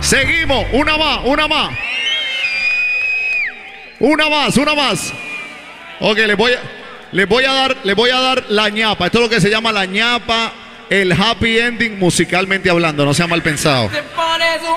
Seguimos, una más. Una más. Ok, les voy a dar la ñapa. Esto es lo que se llama la ñapa, el happy ending musicalmente hablando, no sea mal pensado.